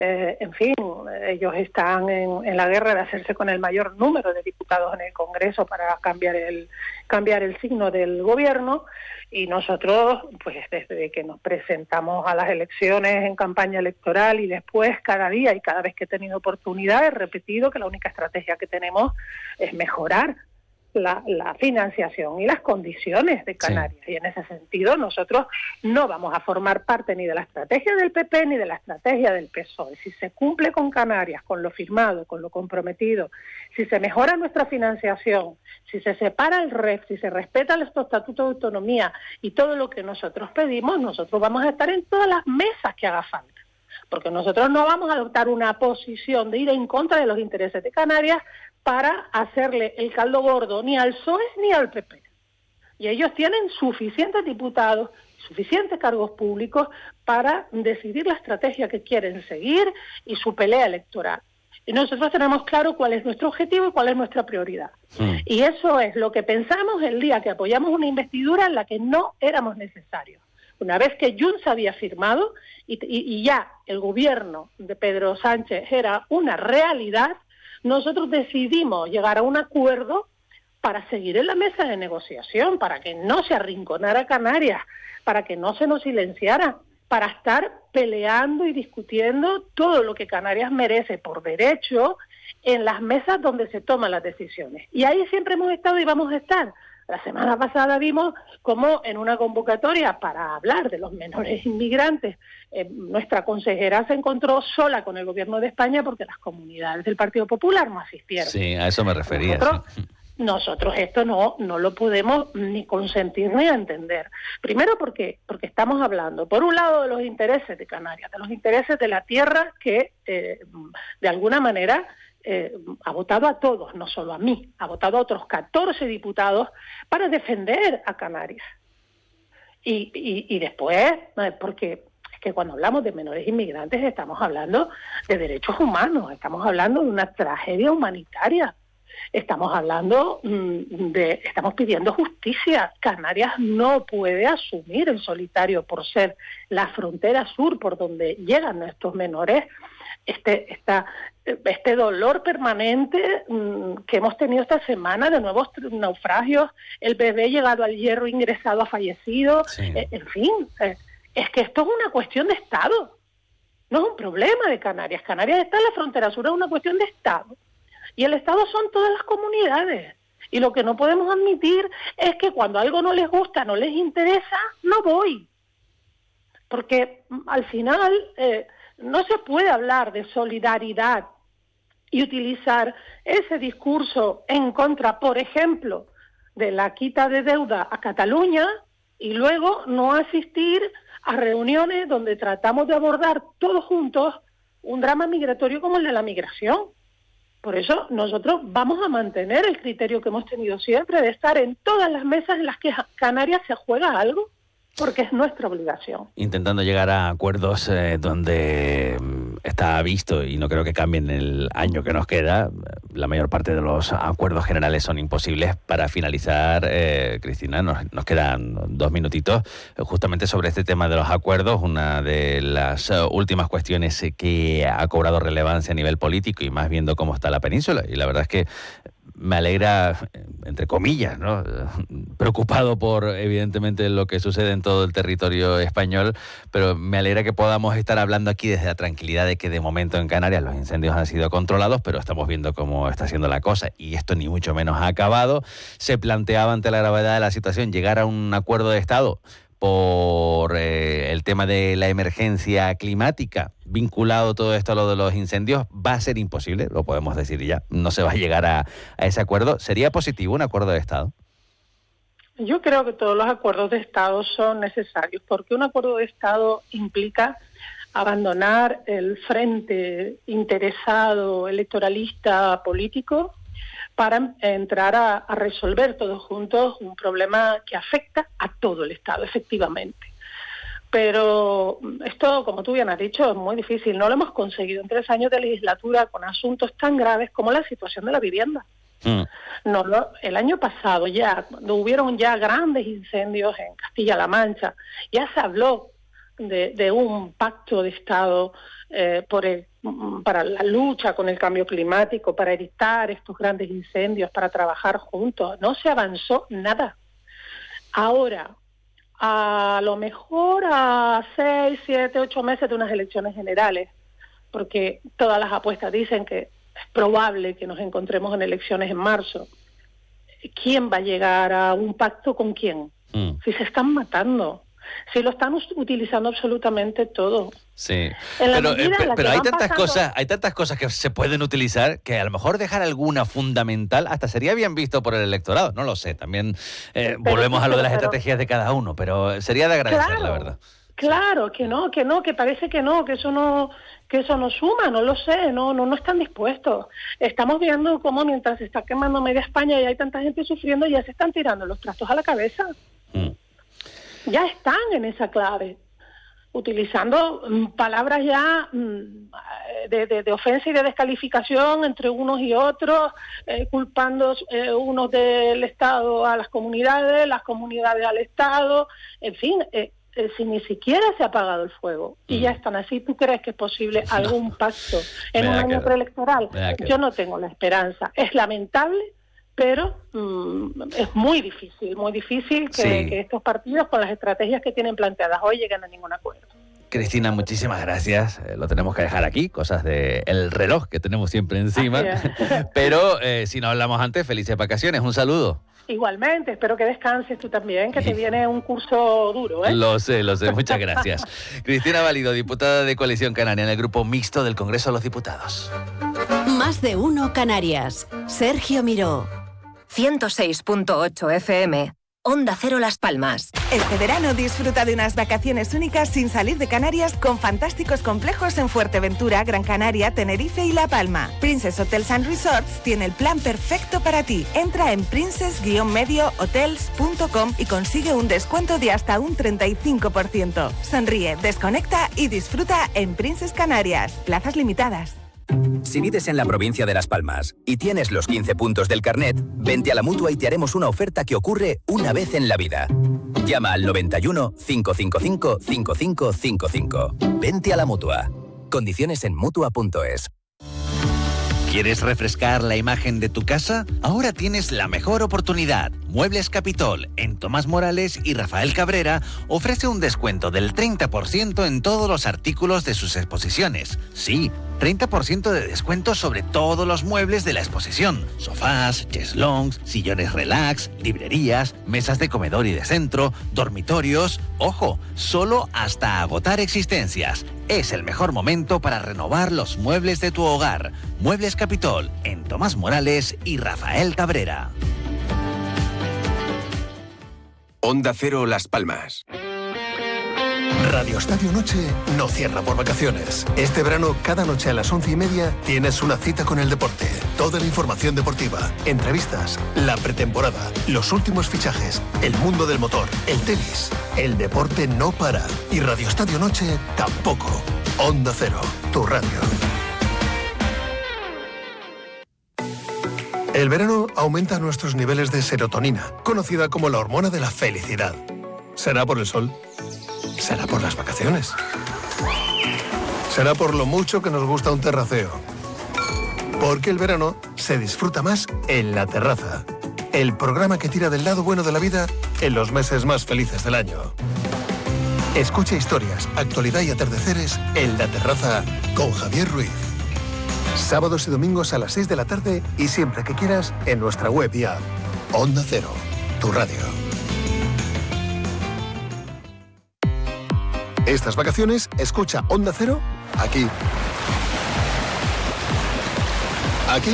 En fin, ellos están en la guerra de hacerse con el mayor número de diputados en el Congreso para cambiar el signo del gobierno, y nosotros, pues desde que nos presentamos a las elecciones en campaña electoral y después cada día y cada vez que he tenido oportunidad he repetido que la única estrategia que tenemos es mejorar la financiación y las condiciones de Canarias. Sí. Y en ese sentido nosotros no vamos a formar parte ni de la estrategia del PP ni de la estrategia del PSOE. Si se cumple con Canarias, con lo firmado, con lo comprometido, si se mejora nuestra financiación, si se separa el REF, si se respeta nuestro estatuto de autonomía y todo lo que nosotros pedimos, nosotros vamos a estar en todas las mesas que haga falta. Porque nosotros no vamos a adoptar una posición de ir en contra de los intereses de Canarias para hacerle el caldo gordo ni al PSOE ni al PP. Y ellos tienen suficientes diputados, suficientes cargos públicos para decidir la estrategia que quieren seguir y su pelea electoral. Y nosotros tenemos claro cuál es nuestro objetivo y cuál es nuestra prioridad. Y eso es lo que pensamos el día que apoyamos una investidura en la que no éramos necesarios. Una vez que Junts había firmado y ya el gobierno de Pedro Sánchez era una realidad, nosotros decidimos llegar a un acuerdo para seguir en la mesa de negociación, para que no se arrinconara Canarias, para que no se nos silenciara, para estar peleando y discutiendo todo lo que Canarias merece por derecho en las mesas donde se toman las decisiones. Y ahí siempre hemos estado y vamos a estar. La semana pasada vimos cómo en una convocatoria para hablar de los menores inmigrantes, nuestra consejera se encontró sola con el gobierno de España porque las comunidades del Partido Popular no asistieron. Sí, a eso me refería. Nosotros esto no lo podemos ni consentir ni entender. Primero porque estamos hablando, por un lado, de los intereses de Canarias, de los intereses de la tierra que, de alguna manera, ha votado a todos, no solo a mí, ha votado a otros 14 diputados para defender a Canarias. Y después, porque es que cuando hablamos de menores inmigrantes estamos hablando de derechos humanos, estamos hablando de una tragedia humanitaria, estamos hablando estamos pidiendo justicia. Canarias no puede asumir en solitario, por ser la frontera sur por donde llegan nuestros menores, este dolor permanente que hemos tenido esta semana de nuevos naufragios, el bebé llegado al Hierro ingresado ha fallecido, sí. En fin, es que esto es una cuestión de Estado, no es un problema de Canarias. Canarias está en la frontera sur, es una cuestión de Estado, y el Estado son todas las comunidades, y lo que no podemos admitir es que cuando algo no les gusta, no les interesa, no voy, porque al final no se puede hablar de solidaridad y utilizar ese discurso en contra, por ejemplo, de la quita de deuda a Cataluña y luego no asistir a reuniones donde tratamos de abordar todos juntos un drama migratorio como el de la migración. Por eso nosotros vamos a mantener el criterio que hemos tenido siempre de estar en todas las mesas en las que Canarias se juega algo, porque es nuestra obligación. Intentando llegar a acuerdos donde está visto, y no creo que cambien el año que nos queda, la mayor parte de los acuerdos generales son imposibles. Para finalizar, Cristina, nos quedan 2 minutitos, justamente sobre este tema de los acuerdos, una de las últimas cuestiones que ha cobrado relevancia a nivel político, y más viendo cómo está la península, y la verdad es que me alegra, entre comillas, ¿no?, preocupado por, evidentemente, lo que sucede en todo el territorio español, pero me alegra que podamos estar hablando aquí desde la tranquilidad de que de momento en Canarias los incendios han sido controlados, pero estamos viendo cómo está siendo la cosa, y esto ni mucho menos ha acabado. Se planteaba, ante la gravedad de la situación, llegar a un acuerdo de Estado por el tema de la emergencia climática, vinculado todo esto a lo de los incendios. Va a ser imposible, lo podemos decir ya, no se va a llegar a ese acuerdo. ¿Sería positivo un acuerdo de Estado? Yo creo que todos los acuerdos de Estado son necesarios, porque un acuerdo de Estado implica abandonar el frente interesado, electoralista, político, para entrar a resolver todos juntos un problema que afecta a todo el Estado, efectivamente. Pero esto, como tú bien has dicho, es muy difícil. No lo hemos conseguido en 3 años de legislatura con asuntos tan graves como la situación de la vivienda. El año pasado ya, cuando hubieron ya grandes incendios en Castilla-La Mancha, ya se habló de un pacto de Estado para la lucha con el cambio climático, para evitar estos grandes incendios, para trabajar juntos. No se avanzó nada. Ahora, a lo mejor a 6, 7, 8 meses de unas elecciones generales, porque todas las apuestas dicen que es probable que nos encontremos en elecciones en marzo. ¿Quién va a llegar a un pacto con quién? Si se están matando, si lo están utilizando absolutamente todo. Sí, pero hay tantas cosas que se pueden utilizar que a lo mejor dejar alguna fundamental hasta sería bien visto por el electorado. No lo sé, también volvemos a lo de las estrategias de cada uno, pero sería de agradecer, claro, la verdad. Claro, que parece que eso no suma, no lo sé, no están dispuestos. Estamos viendo cómo mientras se está quemando media España y hay tanta gente sufriendo, ya se están tirando los trastos a la cabeza. Ya están en esa clave, utilizando palabras ya de ofensa y de descalificación entre unos y otros, culpando unos del Estado a las comunidades al Estado, en fin, si ni siquiera se ha apagado el fuego y ya están así. ¿Tú crees que es posible algún pacto en un año preelectoral? Yo no tengo la esperanza. Es lamentable, pero es muy difícil que estos partidos, con las estrategias que tienen planteadas hoy, lleguen a ningún acuerdo. Cristina, muchísimas gracias. Lo tenemos que dejar aquí, cosas del reloj que tenemos siempre encima. Pero si no hablamos antes, felices vacaciones. Un saludo. Igualmente, espero que descanses tú también, que te viene un curso duro, ¿eh? Lo sé, muchas gracias. Cristina Valido, diputada de Coalición Canaria en el Grupo Mixto del Congreso de los Diputados. Más de uno Canarias. Sergio Miró. 106.8 FM. Onda Cero Las Palmas. Este verano disfruta de unas vacaciones únicas sin salir de Canarias con fantásticos complejos en Fuerteventura, Gran Canaria, Tenerife y La Palma. Princess Hotels and Resorts tiene el plan perfecto para ti. Entra en princess-mediohotels.com y consigue un descuento de hasta un 35%. Sonríe, desconecta y disfruta en Princess Canarias. Plazas limitadas. Si vives en la provincia de Las Palmas y tienes los 15 puntos del carnet, vente a la Mutua y te haremos una oferta que ocurre una vez en la vida. Llama al 91 555 5555. Vente a la Mutua. Condiciones en Mutua.es. ¿Quieres refrescar la imagen de tu casa? Ahora tienes la mejor oportunidad. Muebles Capitol, en Tomás Morales y Rafael Cabrera, ofrece un descuento del 30% en todos los artículos de sus exposiciones. Sí, 30% de descuento sobre todos los muebles de la exposición. Sofás, cheslongs, sillones relax, librerías, mesas de comedor y de centro, dormitorios. ¡Ojo! Solo hasta agotar existencias. Es el mejor momento para renovar los muebles de tu hogar. Muebles Capitol, en Tomás Morales y Rafael Cabrera. Onda Cero Las Palmas. Radio Estadio Noche no cierra por vacaciones. Este verano, cada noche a las 11:30, tienes una cita con el deporte. Toda la información deportiva, entrevistas, la pretemporada, los últimos fichajes, el mundo del motor, el tenis. El deporte no para. Y Radio Estadio Noche tampoco. Onda Cero, tu radio. El verano aumenta nuestros niveles de serotonina, conocida como la hormona de la felicidad. ¿Será por el sol? ¿Será por las vacaciones? ¿Será por lo mucho que nos gusta un terraceo? Porque el verano se disfruta más en La Terraza, el programa que tira del lado bueno de la vida en los meses más felices del año. Escucha historias, actualidad y atardeceres en La Terraza con Javier Ruiz. Sábados y domingos a las 6 de la tarde y siempre que quieras en nuestra web y app. Onda Cero, tu radio. Estas vacaciones, escucha Onda Cero aquí. Aquí.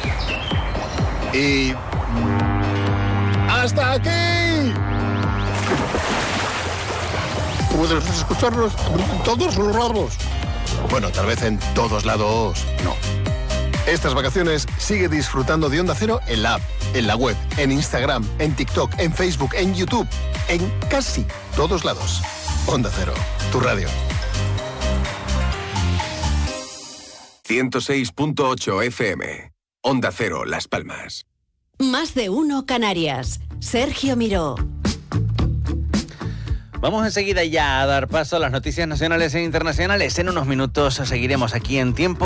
Y... ¡hasta aquí! Puedes escucharnos en todos los lados. Bueno, tal vez en todos lados no. Estas vacaciones sigue disfrutando de Onda Cero en la app, en la web, en Instagram, en TikTok, en Facebook, en YouTube, en casi todos lados. Onda Cero, tu radio. 106.8 FM. Onda Cero, Las Palmas. Más de uno Canarias. Sergio Miró. Vamos enseguida ya a dar paso a las noticias nacionales e internacionales. En unos minutos seguiremos aquí en Tiempo